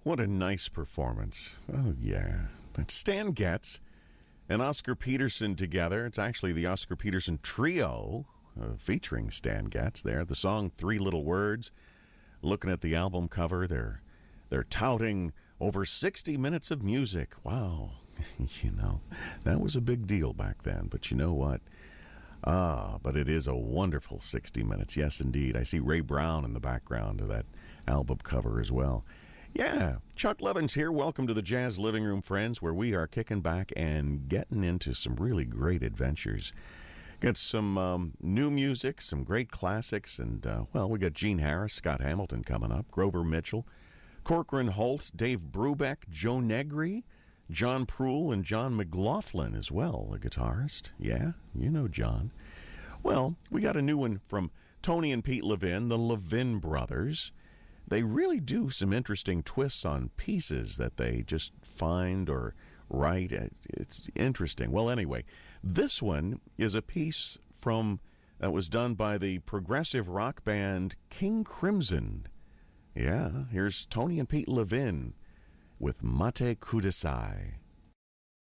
What a nice performance. Oh, yeah. That's Stan Getz and Oscar Peterson together. It's actually the Oscar Peterson Trio featuring Stan Getz there. The song Three Little Words. Looking at the album cover, they're touting over 60 minutes of music. Wow. You know, that was a big deal back then. But you know what? But it is a wonderful 60 minutes. Yes, indeed. I see Ray Brown in the background of that album cover as well. Yeah, Chuck Levins here. Welcome to the Jazz Living Room, friends, where we are kicking back and getting into some really great adventures. Got some new music, some great classics, and, we got Gene Harris, Scott Hamilton coming up, Grover Mitchell, Corcoran Holt, Dave Brubeck, Joe Negri, John Proul, and John McLaughlin as well, a guitarist. Yeah, you know John. Well, we got a new one from Tony and Pete Levin, the Levin Brothers. They really do some interesting twists on pieces that they just find or write. It's interesting. Well, anyway, this one is a piece that was done by the progressive rock band King Crimson. Yeah, here's Tony and Pete Levin with Mate Kudasai.